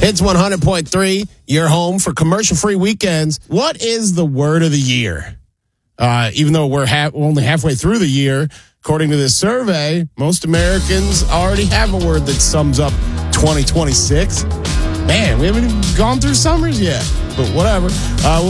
Hits 100.3, your home for commercial-free weekends. What is the word of the year? Even though we're only halfway through the year, according to this survey, most Americans already have a word that sums up 2026. Man, we haven't even gone through summers yet, but whatever. We'll